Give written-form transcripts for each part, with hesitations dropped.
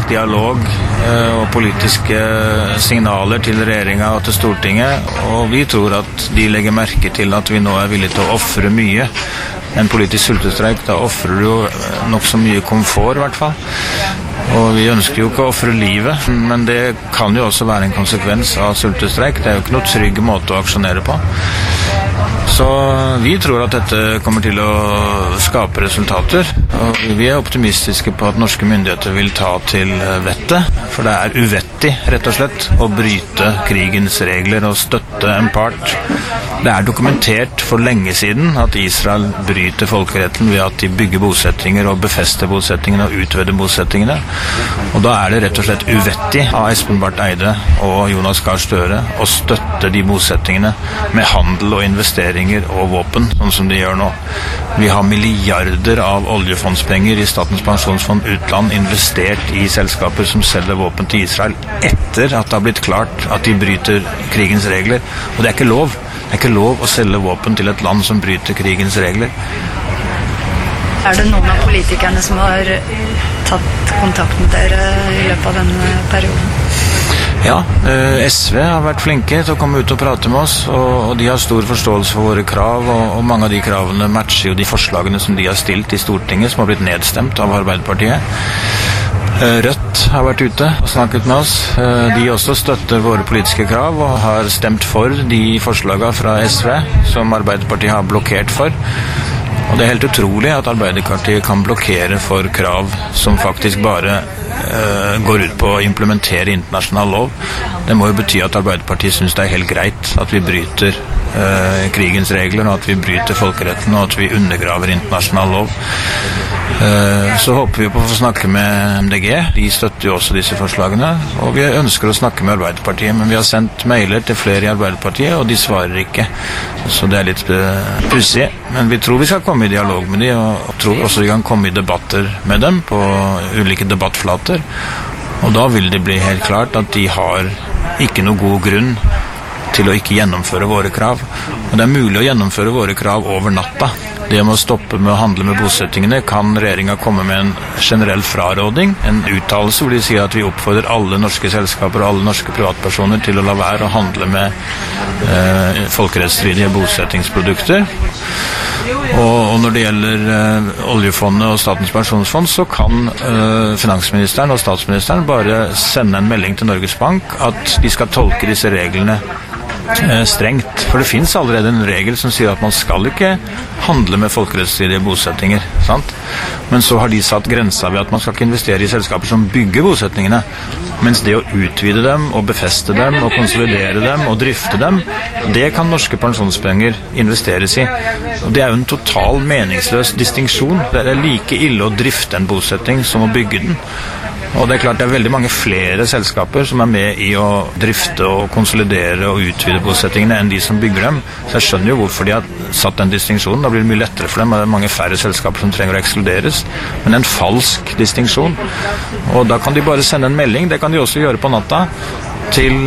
dialog og politiske signaler til regjeringen og til Stortinget, og vi tror at de legger merke til at vi nå er villige til å offre mye. En politisk sultestreik, da offrer du jo nok så mye komfort i hvert fall. Og vi ønsker jo ikke å offre livet, men det kan jo også være en konsekvens av sultestreik. Det er jo ikke noe trygg måte å aksjonere på. Så vi tror at dette kommer til å skape resultater, og vi er optimistiske på at norske myndigheter vil ta til vettet, for det er uvettig, rett og slett, å bryte krigens regler og støtte en part. Det er dokumentert for lenge siden at Israel bryter folkeretten ved at de bygger bosettinger og befester bosettingene og utvider bosettingene. Og da er det rett og slett uvettig av Espen Barth Eide og Jonas Gahr Støre å støtte de bosettingene med handel og investeringer og våpen, sånn som de gjør nå. Vi har milliarder av oljefondspenger i Statens pensjonsfond utland investert i selskaper som selger våpen til Israel etter at det har blitt klart at de bryter krigens regler. Og det er ikke lov. Det er ikke lov å selge våpen til et land som bryter krigens regler. Er det noen av politikerne som har tatt kontakt med dere i løpet av denne perioden? Ja, SV har vært flinke til å komme ut og prate med oss, og de har stor forståelse for våre krav, og mange av de kravene matcher jo de forslagene som de har stilt i Stortinget, som har blitt nedstemt av Arbeiderpartiet. Rødt har vært ute og snakket med oss. De også støtter våre politiske krav og har stemt for de forslagene fra SV som Arbeiderpartiet har blokkert for. Og det er helt utrolig at Arbeiderpartiet kan blokkere for krav som faktisk bare går ut på å implementere internasjonal lov. Det må jo bety at Arbeiderpartiet synes det er helt greit at vi bryter krigens regler, og at vi bryter folkeretten, og at vi undergraver internasjonal lov. Så håper vi på å få snakke med MDG. De støtter jo også disse forslagene, og vi ønsker å snakke med Arbeiderpartiet, men vi har sendt mailer til flere i Arbeiderpartiet, og de svarer ikke. Så det er litt pussig. Men vi tror vi skal komme i dialog med dem, og tror også vi kan komme i debatter med dem på ulike debattflater. Og da vil det bli helt klart at de har ikke noe god grunn til å ikke gjennomføre våre krav. Og det er mulig å gjennomføre våre krav over natta. Det med å stoppe med å handle med bosettingene kan regjeringen komme med en generell fraråding, en uttalelse hvor de sier at vi oppfordrer alle norske selskaper og alle norske privatpersoner til å la være å handle med folkerettsstridige bosettingsprodukter. Og når det gjelder oljefondet og Statens pensjonsfond, så kan finansministeren og statsministeren bare sende en melding til Norges Bank at de skal tolke disse reglene strengt. For det finnes allerede en regel som sier at man skal ikke handle med folkerettsstridige bosettinger, sant? Men så har de satt grensa ved at man skal ikke investere i selskaper som bygger bosettingene, mens det å utvide dem og befeste dem og konsolidere dem og drifte dem, det kan norske pensjonspenger investeres i. Og det er jo en total meningsløs distinksjon. Det er like ille å drifte en bosetting som å bygge den. Og det er klart det er veldig mange flere selskaper som er med i å drifte og konsolidere og utvide bosettingene enn de som bygger dem. Så jeg skjønner jo hvorfor de har satt den distinksjonen. Da blir det mye lettere for dem, og det er mange færre selskaper som trenger å ekskluderes. Men en falsk distinksjon. Og da kan de bare sende en melding, det kan de også gjøre på natta, til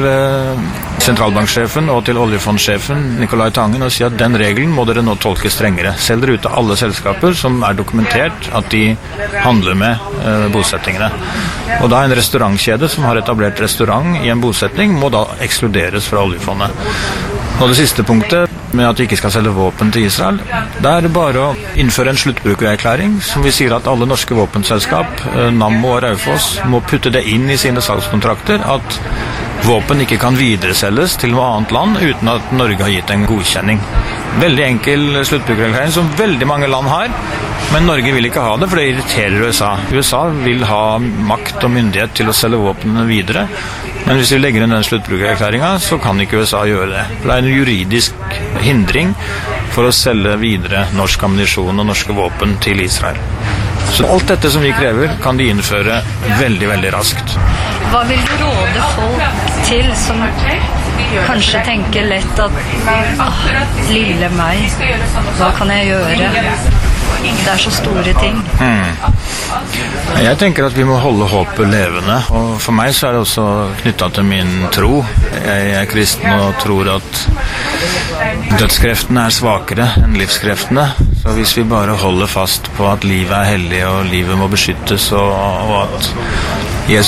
sentralbanksjefen og til oljefondsjefen Nicolai Tangen og si at den regelen må dere nå tolke strengere. Selv dere ut av alle selskaper som er dokumentert at de handler med bosettingene. Og da en restaurantkjede som har etablert restaurant i en bosetting må da ekskluderes fra oljefondet. Og det siste punktet med at de ikke skal selge våpen til Israel, det er bare å innføre en sluttbrukererklæring som vi sier at alle norske våpenselskap, Nammo og Raufoss, må putte det inn i sine salgskontrakter at våpen ikke kan videreselges til noe annet land uten at Norge har gitt en godkjenning. Veldig enkel sluttbrukererklæring som veldig mange land har, men Norge vil ikke ha det, for det irriterer USA. USA vil ha makt og myndighet til å selge våpnene videre, men hvis vi legger inn den sluttbrukererklæringen, så kan ikke USA gjøre det. For det er en juridisk hindring for å selge videre norsk ammunisjon og norske våpen til Israel. Så alt dette som vi krever, kan de innføre veldig, veldig raskt. Hva vil du råde folk til som kanskje tenker lett at lille meg, hva kan jeg gjøre? Det er så store ting. Jeg tenker at vi må holde håpet levende, og for meg så er det også knyttet til min tro. Jeg er kristen og tror at dødskreftene er svakere enn livskreftene, så hvis vi bare holder fast på at livet er hellig og livet må beskyttes, og at